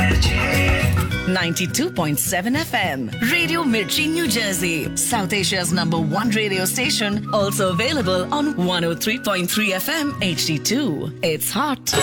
92.7 FM. Radio Mirchi, New Jersey. South Asia's #1 radio station. Also available on 103.3 FM HD2. It's hot.